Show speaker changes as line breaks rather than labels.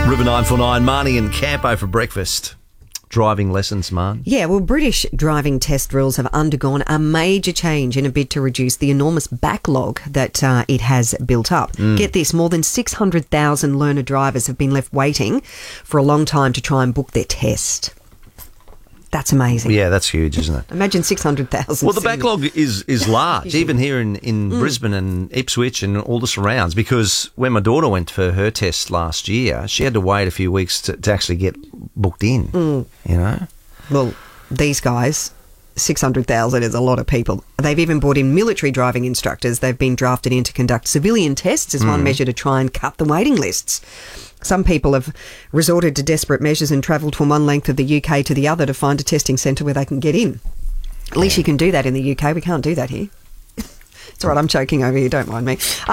River 949, Marnie and Campo for breakfast. Driving lessons, Marn.
Yeah, well, British driving test rules have undergone a major change in a bid to reduce the enormous backlog that it has built up. Get this, more than 600,000 learner drivers have been left waiting for a long time to try and book their test. That's amazing.
Yeah, that's huge, isn't it?
Imagine 600,000.
Well, the backlog is large, even here in Brisbane and Ipswich and all the surrounds, because when my daughter went for her test last year, she had to wait a few weeks to actually get booked in, you know?
Well, these guys, 600,000 is a lot of people. They've even brought in military driving instructors. They've been drafted in to conduct civilian tests as one measure to try and cut the waiting lists. Some people have resorted to desperate measures and travelled from one length of the UK to the other to find a testing centre where they can get in. At least you can do that in the UK. We can't do that here. It's all right, I'm choking over here, don't mind me.